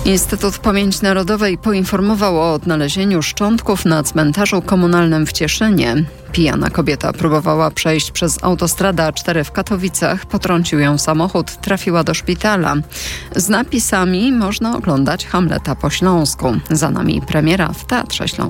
Instytut Pamięci Narodowej poinformował o odnalezieniu szczątków na cmentarzu komunalnym w Cieszynie. Pijana kobieta próbowała przejść przez autostradę A4 w Katowicach. Potrącił ją samochód, trafiła do szpitala. Z napisami można oglądać Hamleta po śląsku. Za nami premiera w Teatrze Śląskim.